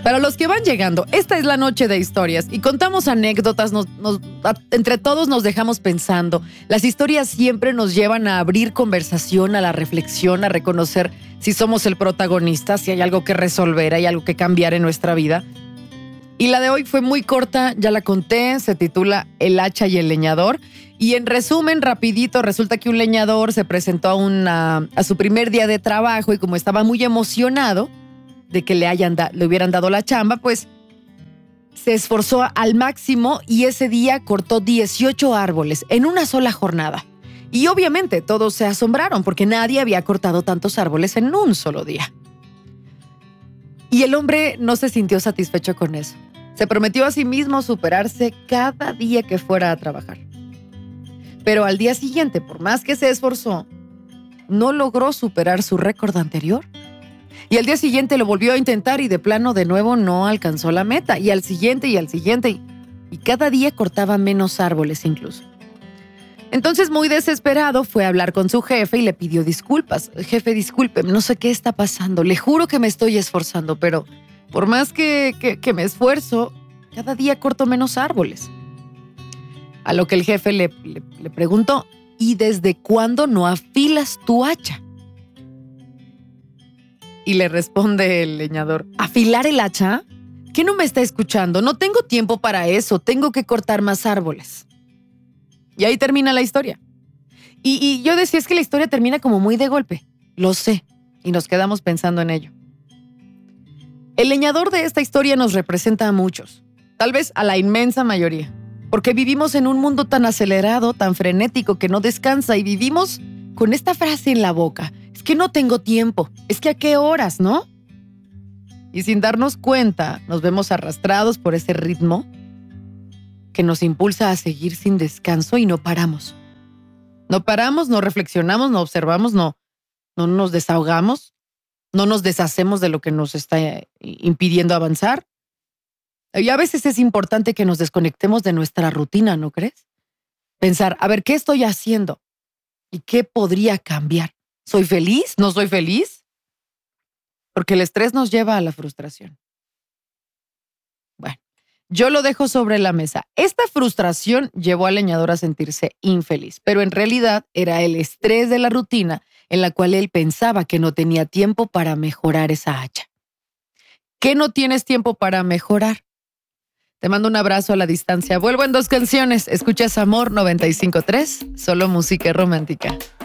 Para los que van llegando, esta es la noche de historias y contamos anécdotas, entre todos nos dejamos pensando. Las historias siempre nos llevan a abrir conversación, a la reflexión, a reconocer si somos el protagonista, si hay algo que resolver, hay algo que cambiar en nuestra vida. Y la de hoy fue muy corta, ya la conté, se titula El hacha y el leñador. Y en resumen, rapidito, resulta que un leñador se presentó a su primer día de trabajo y como estaba muy emocionado de que le hubieran dado la chamba, pues se esforzó al máximo y ese día cortó 18 árboles en una sola jornada. Y obviamente todos se asombraron porque nadie había cortado tantos árboles en un solo día. Y el hombre no se sintió satisfecho con eso. Se prometió a sí mismo superarse cada día que fuera a trabajar. Pero al día siguiente, por más que se esforzó, no logró superar su récord anterior. Y al día siguiente lo volvió a intentar y de plano de nuevo no alcanzó la meta. Y al siguiente y cada día cortaba menos árboles incluso. Entonces, muy desesperado, fue a hablar con su jefe y le pidió disculpas. Jefe, disculpe, no sé qué está pasando. Le juro que me estoy esforzando, pero por más que me esfuerzo, cada día corto menos árboles. A lo que el jefe le preguntó, ¿y desde cuándo no afilas tu hacha? Y le responde el leñador, ¿afilar el hacha? ¿Qué no me está escuchando? No tengo tiempo para eso, tengo que cortar más árboles. Y ahí termina la historia. Y yo decía, es que la historia termina como muy de golpe. Lo sé, y nos quedamos pensando en ello. El leñador de esta historia nos representa a muchos, tal vez a la inmensa mayoría, porque vivimos en un mundo tan acelerado, tan frenético, que no descansa y vivimos con esta frase en la boca. Es que no tengo tiempo, es que a qué horas, ¿no? Y sin darnos cuenta, nos vemos arrastrados por ese ritmo que nos impulsa a seguir sin descanso y no paramos. No paramos, no reflexionamos, no observamos, no nos desahogamos, no nos deshacemos de lo que nos está impidiendo avanzar. Y a veces es importante que nos desconectemos de nuestra rutina, ¿no crees? Pensar, a ver, ¿qué estoy haciendo? ¿Y qué podría cambiar? ¿Soy feliz? ¿No soy feliz? Porque el estrés nos lleva a la frustración. Bueno, yo lo dejo sobre la mesa. Esta frustración llevó al leñador a sentirse infeliz, pero en realidad era el estrés de la rutina en la cual él pensaba que no tenía tiempo para mejorar esa hacha. ¿Qué no tienes tiempo para mejorar? Te mando un abrazo a la distancia. Vuelvo en 2 canciones. Escuchas Amor 95.3, solo música romántica.